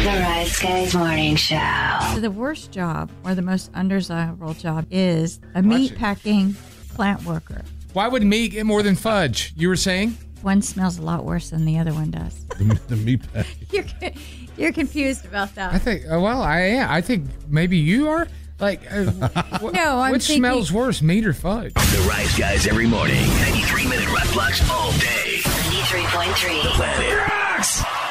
The Rise Guys Morning Show. So the worst job or the most undesirable job is a meat packing plant worker. Why would meat get more than fudge? You were saying? One smells a lot worse than the other one does. The meat pack. You're confused about that. I think, I think maybe you are. Like, no, I'm which thinking, smells worse, meat or fudge? The Rise Guys every morning. 93-minute rock blocks all day. 93.3. Planet Rocks.